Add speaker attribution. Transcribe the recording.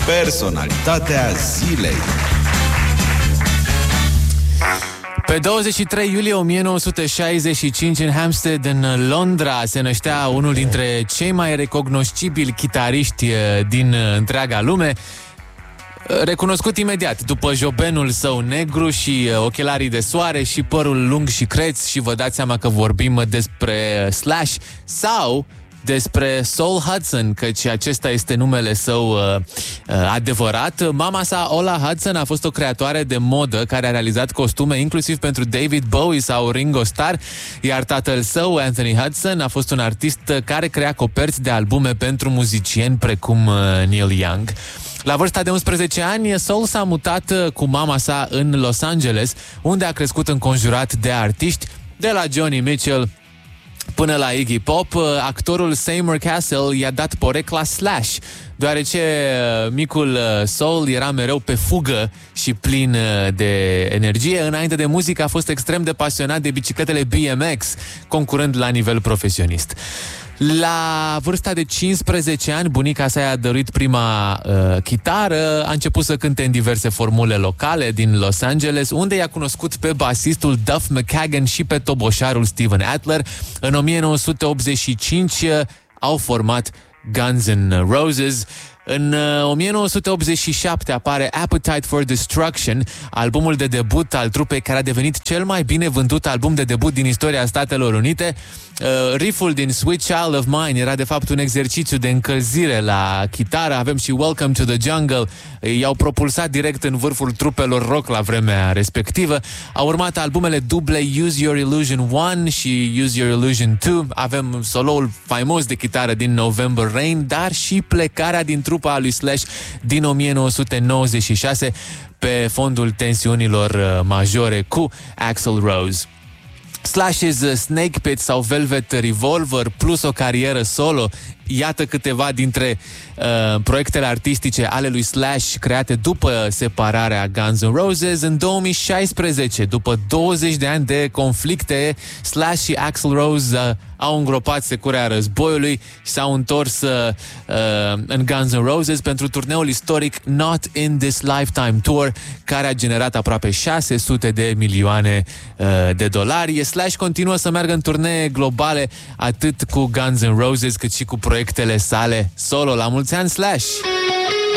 Speaker 1: Personalitatea zilei.
Speaker 2: Pe 23 iulie 1965, în Hampstead, în Londra, se năștea unul dintre cei mai recognoscibili chitariști din întreaga lume, recunoscut imediat după jobenul său negru și ochelarii de soare și părul lung și creț, și vă dați seama că vorbim despre Slash sau despre Soul Hudson, căci acesta este numele său adevărat. Mama sa, Ola Hudson, a fost o creatoare de modă care a realizat costume inclusiv pentru David Bowie sau Ringo Starr, iar tatăl său, Anthony Hudson, a fost un artist care crea coperți de albume pentru muzicieni precum Neil Young. La vârsta de 11 ani, Soul s-a mutat cu mama sa în Los Angeles, unde a crescut înconjurat de artiști, de la Johnny Mitchell până la Iggy Pop. Actorul Seymour Cassel i-a dat porecla Slash, deoarece micul Soul era mereu pe fugă și plin de energie. Înainte de muzică a fost extrem de pasionat de bicicletele BMX, concurând la nivel profesionist. La vârsta de 15 ani, bunica sa i-a dăruit prima chitară, a început să cânte în diverse formule locale din Los Angeles, unde i-a cunoscut pe basistul Duff McKagan și pe toboșarul Steven Adler. În 1985 au format Guns N' Roses. În 1987 apare Appetite for Destruction, albumul de debut al trupei care a devenit cel mai bine vândut album de debut din istoria Statelor Unite. Rifful din Sweet Child of Mine era de fapt un exercițiu de încălzire la chitară. Avem și Welcome to the Jungle. I-au propulsat direct în vârful trupelor rock la vremea respectivă. Au urmat albumele duble Use Your Illusion 1 și Use Your Illusion 2. Avem soloul faimos de chitară din November Rain, dar și plecarea din trupa lui Slash din 1996 pe fondul tensiunilor majore cu Axl Rose. Slash's Snake Pit sau Velvet Revolver plus o carieră solo, iată câteva dintre proiectele artistice ale lui Slash create după separarea Guns N' Roses. În 2016, după 20 de ani de conflicte, Slash și Axl Rose au îngropat securea războiului și s-au întors în Guns N' Roses pentru turneul istoric Not in This Lifetime Tour, care a generat aproape 600 de milioane de dolari. Slash continuă să meargă în turnee globale, atât cu Guns N' Roses cât și cu proiectele sale solo. La mulți ani, Slash!